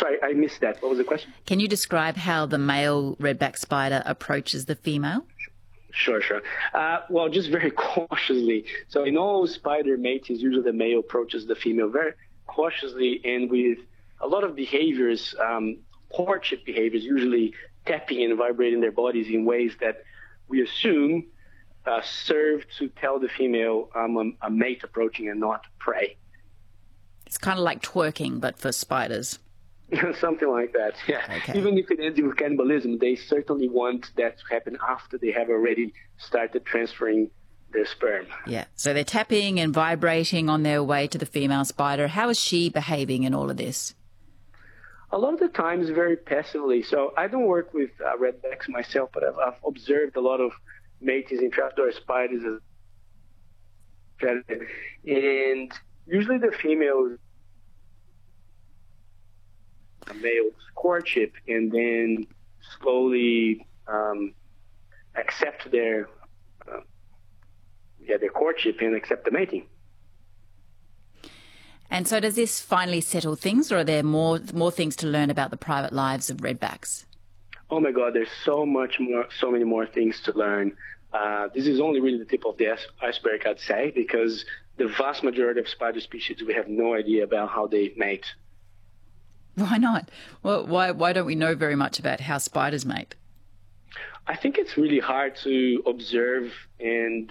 Sorry, I missed that. What was the question? Can you describe how the male redback spider approaches the female? Sure. Well, just very cautiously. So in all spider matings, usually the male approaches the female very cautiously and with a lot of behaviors, courtship behaviors, usually tapping and vibrating their bodies in ways that we assume serve to tell the female a mate approaching and not prey. It's kind of like twerking, but for spiders. Something like that, yeah. Okay. Even if it ends with cannibalism, they certainly want that to happen after they have already started transferring their sperm. Yeah, so they're tapping and vibrating on their way to the female spider. How is she behaving in all of this? A lot of the times very passively. So I don't work with redbacks myself, but I've observed a lot of matings in trapdoor spiders. And usually the females a male's courtship and then slowly accept their courtship and accept the mating. And so does this finally settle things, or are there more things to learn about the private lives of redbacks? Oh my God, there's so many more things to learn. This is only really the tip of the iceberg, I'd say, because the vast majority of spider species, we have no idea about how they mate. Why not? Well, why don't we know very much about how spiders mate? I think it's really hard to observe and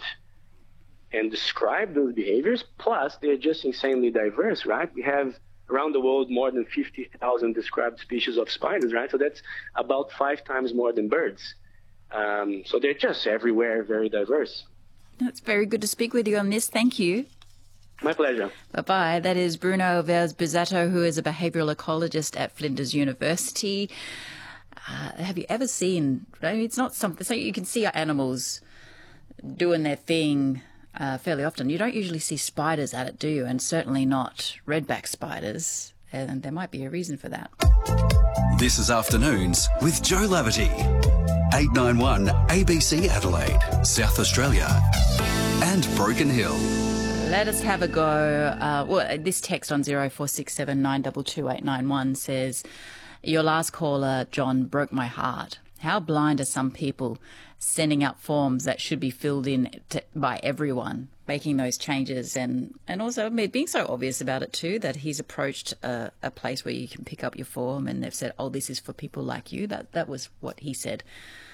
describe those behaviors. Plus, they're just insanely diverse, right? We have around the world more than 50,000 described species of spiders, right? So that's about 5 times more than birds. So they're just everywhere, very diverse. That's very good to speak with you on this. Thank you. My pleasure. Bye-bye. That is Bruno Vers-Busato, who is a behavioural ecologist at Flinders University. Have you ever seen, it's not something, so you can see animals doing their thing fairly often. You don't usually see spiders at it, do you? And certainly not redback spiders. And there might be a reason for that. This is Afternoons with Joe Laverty. 891 ABC Adelaide, South Australia and Broken Hill. Let us have a go. This text on 0467 922 891 says, your last caller, John, broke my heart. How blind are some people sending out forms that should be filled in by everyone, making those changes and also being so obvious about it too, that he's approached a place where you can pick up your form and they've said, oh, this is for people like you. That was what he said,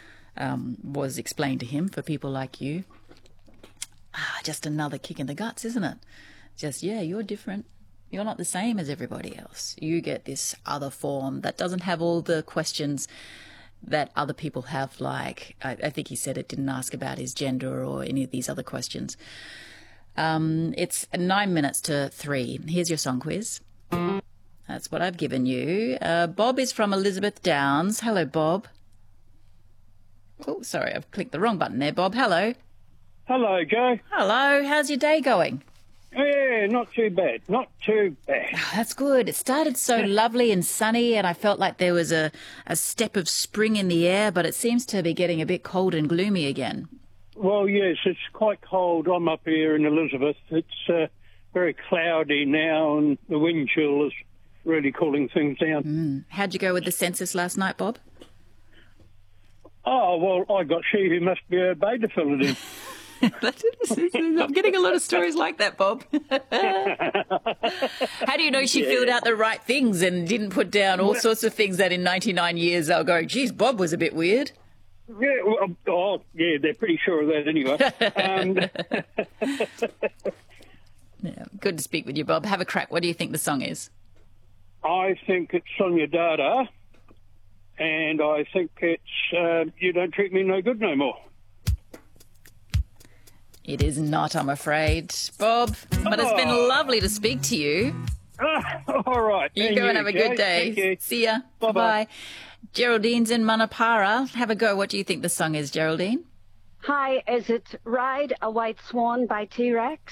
was explained to him, for people like you. Just another kick in the guts, isn't it? Just, yeah, you're different. You're not the same as everybody else. You get this other form that doesn't have all the questions that other people have, like, I think he said it didn't ask about his gender or any of these other questions. It's 9 minutes to 3. Here's your song quiz. That's what I've given you. Bob is from Elizabeth Downs. Hello, Bob. Oh, sorry, I've clicked the wrong button there, Bob. Hello. Hello, Joe. Hello. How's your day going? Yeah, not too bad. Not too bad. Oh, that's good. It started so lovely and sunny, and I felt like there was a step of spring in the air, but it seems to be getting a bit cold and gloomy again. Well, yes, it's quite cold. I'm up here in Elizabeth. It's very cloudy now, and the wind chill is really cooling things down. How'd you go with the census last night, Bob? Oh, well, I got she who must be obeyed to fill it in. I'm getting a lot of stories like that, Bob. How do you know she filled out the right things and didn't put down all sorts of things that in 99 years they'll go, geez, Bob was a bit weird? Yeah, they're pretty sure of that anyway. Yeah, good to speak with you, Bob. Have a crack. What do you think the song is? I think it's Sonia Dada, and I think it's You Don't Treat Me No Good No More. It is not, I'm afraid, Bob. But it's been lovely to speak to you. All right. You go and have a good day. Thank you. See ya. Bye-bye. Bye-bye. Geraldine's in Manapara. Have a go. What do you think the song is, Geraldine? Hi, is it Ride a White Swan by T-Rex?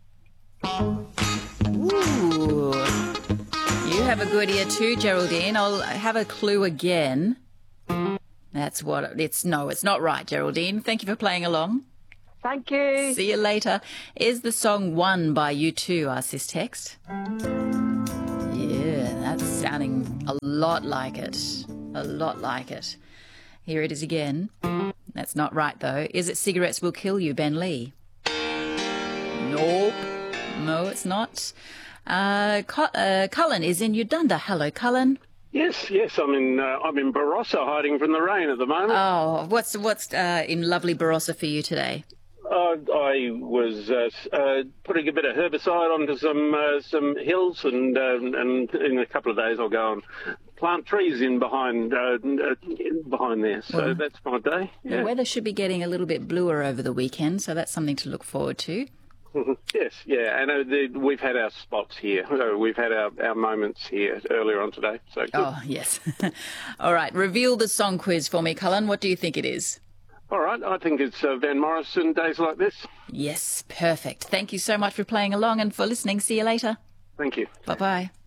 Ooh. You have a good ear too, Geraldine. I'll have a clue again. That's what it's. No, it's not right, Geraldine. Thank you for playing along. Thank you. See you later. Is the song One by U2? Ask this text. Yeah, That's sounding a lot like it. A lot like it. Here it is again. That's not right, though. Is it Cigarettes Will Kill You, Ben Lee? Nope. No, it's not. Cullen is in Udunda. Hello, Cullen. Yes, I'm in Barossa, hiding from the rain at the moment. Oh, what's in lovely Barossa for you today? I was putting a bit of herbicide onto some hills, and in a couple of days I'll go and plant trees in behind there. So that's my day. Yeah. The weather should be getting a little bit bluer over the weekend, so that's something to look forward to. Yes, yeah, and we've had our spots here. We've had our moments here earlier on today. So good. Oh, yes. All right, reveal the song quiz for me, Cullen. What do you think it is? All right, I think it's Van Morrison, Days Like This. Yes, perfect. Thank you so much for playing along and for listening. See you later. Thank you. Bye-bye.